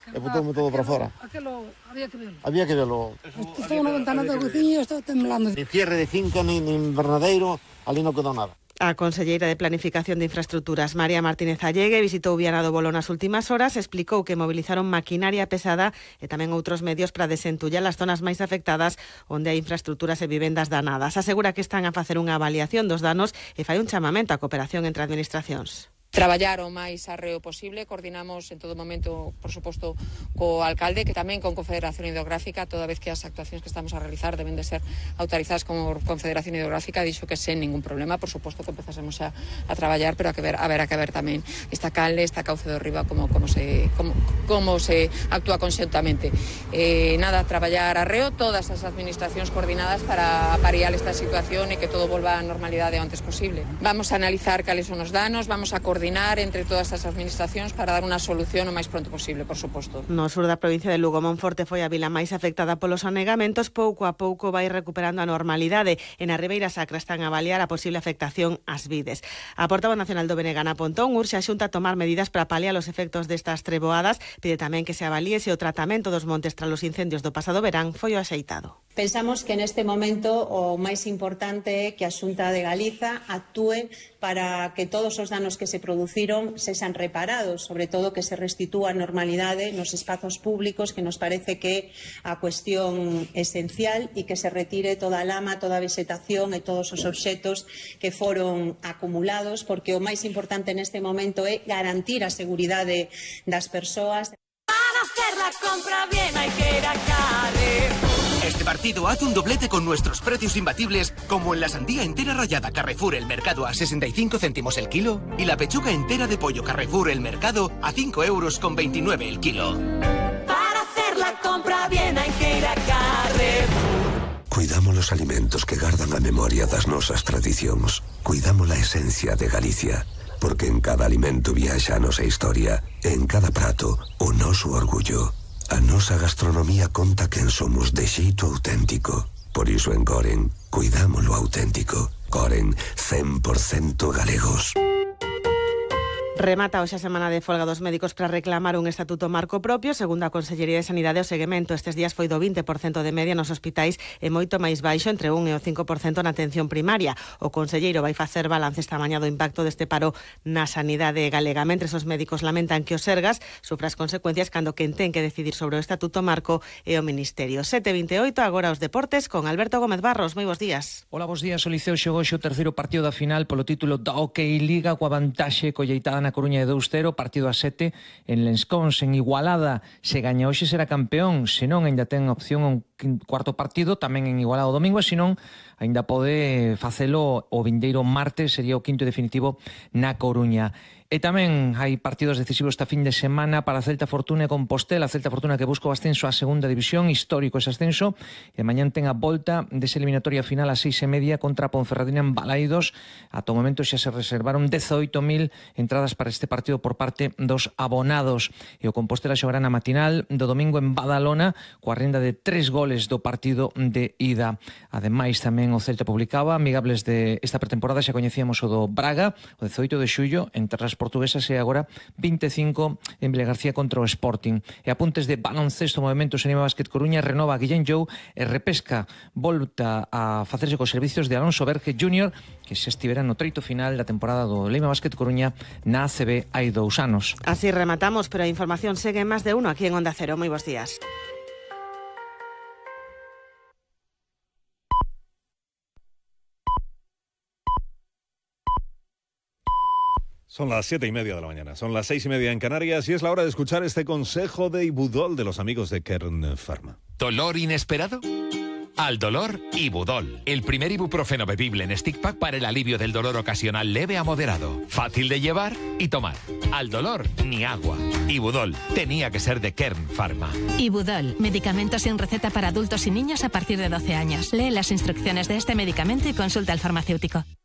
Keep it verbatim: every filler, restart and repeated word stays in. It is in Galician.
E botou-me todo para fora. Aquilo había que verlo. Había que verlo. Estou na ventana da cociña e estou temblando. Ni cierre de finca, ni, ni invernadeiro, ali non quedou nada. A conselleira de Planificación de Infraestructuras, María Martínez Allegue, visitou Viana do Bolo nas últimas horas, explicou que movilizaron maquinaria pesada e tamén outros medios para desentullar as zonas máis afectadas onde hai infraestructuras e vivendas danadas. Asegura que están a facer unha avaliación dos danos e fai un chamamento á cooperación entre administracións. Traballar o máis arreo posible, coordinamos en todo momento, por suposto, co alcalde, que tamén con Confederación Hidrográfica, toda vez que as actuacións que estamos a realizar deben de ser autorizadas como Confederación Hidrográfica, dixo que sen ningún problema, por suposto que empezásemos a, a traballar, pero a que ver, a ver, a que ver tamén esta canle, esta cauce do Riba, como, como, se, como, como se actúa conxuntamente. Eh, nada, traballar arreo, todas as administracións coordinadas para pariar esta situación e que todo volva á normalidade o antes posible. Vamos a analizar cales son os danos, vamos a coordinar entre todas as administracións para dar unha solución o máis pronto posible, por suposto. No sur da provincia de Lugo, Monforte foi a vila máis afectada polos anegamentos, pouco a pouco vai recuperando a normalidade. En a Ribeira Sacra están a avaliar a posible afectación ás vides. A portavoz nacional do B N G, Ana Pontón, urxe a Xunta a tomar medidas para paliar os efectos destas treboadas, pide tamén que se avalíe se o tratamento dos montes tras os incendios do pasado verán foi o axeitado. Pensamos que neste momento o máis importante é que a Xunta de Galiza actúe para que todos os danos que se produciron sexan reparados, sobre todo que se restitúa a normalidade nos espazos públicos, que nos parece que é a cuestión esencial, e que se retire toda a lama, toda a vegetación e todos os obxetos que foron acumulados, porque o máis importante neste momento é garantir a seguridade das persoas. Para hacer la compra bien hay que ir a Carrefour. Este partido haz un doblete con nuestros precios imbatibles, como en la sandía entera rallada Carrefour El Mercado a sesenta y cinco céntimos el kilo y la pechuga entera de pollo Carrefour El Mercado a cinco euros con veintinueve el kilo. Para hacer la compra bien hay que ir a Carrefour. Cuidamos los alimentos que gardan a memoria das nosas tradicións. Cuidamos la esencia de Galicia, porque en cada alimento viaxa a nosa historia, e en cada prato o noso orgullo. A nosa gastronomía conta quen somos de xeito auténtico. Por iso en Coren, cuidamos lo auténtico. Coren, cen por cento galegos. Remata hoxe a semana de folga dos médicos para reclamar un estatuto marco propio. Segundo a Consellería de Sanidade, o seguimento estes días foi do vinte por cento de media nos hospitais e moito máis baixo, entre un e o cinco por cento na atención primaria. O conselleiro vai facer balance esta mañá do impacto deste paro na sanidade galega. Mentres os médicos lamentan que o Sergas sufra as consecuencias cando quen ten que decidir sobre o estatuto marco é o Ministerio. sete e vinte e oito, agora os deportes con Alberto Gómez Barros. Moi bons días. Hola, bons días. O Liceo xogou o terceiro partido da final polo título da Hockey Liga coa vantaxe colleitada na Coruña de dous cero, partido a sete en Lenscons, en Igualada. Se gaña hoxe será campeón, senón ainda ten opción a un cuarto partido tamén en Igualada o domingo, e senón ainda pode facelo o vindeiro martes, sería o quinto definitivo na Coruña. E tamén hai partidos decisivos esta fin de semana para Celta Fortuna e Compostela. Celta Fortuna que busca o ascenso á segunda división, histórico ese ascenso, e mañán ten a volta desa eliminatoria final a seis e media contra a Ponferradina en Balaidos. Ata o momento xa se reservaron dezoito mil entradas para este partido por parte dos abonados. E o Compostela xogará na matinal do domingo en Badalona coa renda de tres goles do partido de ida. Ademais, tamén o Celta publicaba amigables de esta pretemporada, xa coñecíamos o do Braga, o dezoito de xullo, en terras portuguesas, e agora vinte e cinco en Vilagarcía contra o Sporting. E apuntes de baloncesto, movimento Senima Básquet Coruña renova a Guillén Jou e repesca volta a facerse cos servicios de Alonso Berge júnior, que se estivera no treito final da temporada do Leima Básquet Coruña na A C B hai dous anos. Así rematamos, pero a información segue máis de uno aquí en Onda Cero. Moi bons días. Son las siete y media de la mañana, son las seis y media en Canarias y es la hora de escuchar este consejo de Ibudol de los amigos de Kern Pharma. ¿Dolor inesperado? Al dolor, Ibudol. El primer ibuprofeno bebible en stick pack para el alivio del dolor ocasional leve a moderado. Fácil de llevar y tomar. Al dolor, ni agua. Ibudol. Tenía que ser de Kern Pharma. Ibudol. Medicamento sin receta para adultos y niños a partir de doce años. Lee las instrucciones de este medicamento y consulta al farmacéutico.